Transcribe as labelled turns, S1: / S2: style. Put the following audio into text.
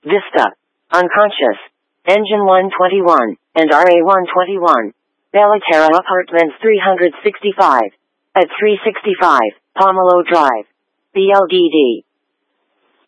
S1: Vista. Unconscious. Engine 121, and RA 121. Bellaterra Apartments 365. At 365, Pomelo Drive. BLDD.